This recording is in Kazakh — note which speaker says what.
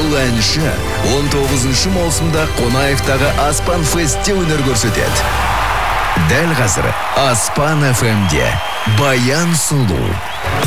Speaker 1: Бұл әнші 19 маусымда Қонаевтағы Аспан Фестте өнер көрсетеді. Дәл қазір Аспан FM-де Баян Сұлу.